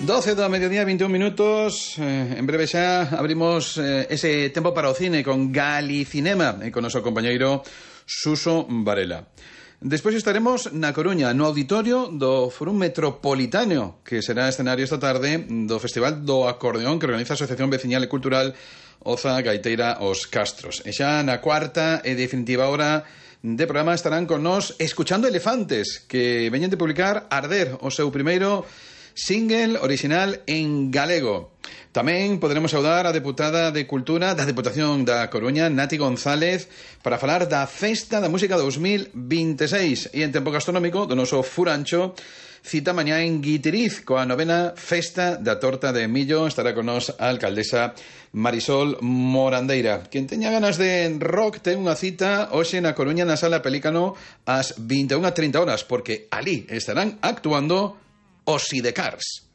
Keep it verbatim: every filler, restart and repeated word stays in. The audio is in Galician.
doce do mediodía, veintiún minutos. eh, En breve xa abrimos eh, ese tempo para o cine con Galicinema e con noso compañeiro Suso Varela. Despois estaremos na Coruña, no auditorio do Fórum Metropolitano, que será escenario esta tarde do Festival do Acordeón que organiza a Asociación Veciñal e Cultural Oza Gaiteira Os Castros. E xa na cuarta e definitiva hora de programa estarán con nós Escuchando Elefantes, que veñen de publicar Arder, o seu primeiro single original en galego. Tamén poderemos saudar a deputada de Cultura da Deputación da Coruña, Nati González, para falar da Festa da Música dos mil veintiséis. E en tempo gastronómico, do noso Furancho, cita mañá en Guitiriz coa novena Festa da Torta de Millo. Estará con nós a alcaldesa Marisol Morandeira. Quen teña ganas de rock ten unha cita hoxe na Coruña na Sala Pelícano ás vinte e unha e trinta horas, porque alí estarán actuando os Sidecars.